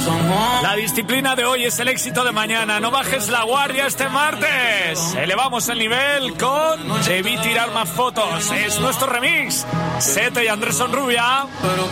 La disciplina de hoy es el éxito de mañana. No bajes la guardia este martes. Elevamos el nivel con Debí tirar más fotos. Es nuestro remix. Sete y Andrés Sonrubia.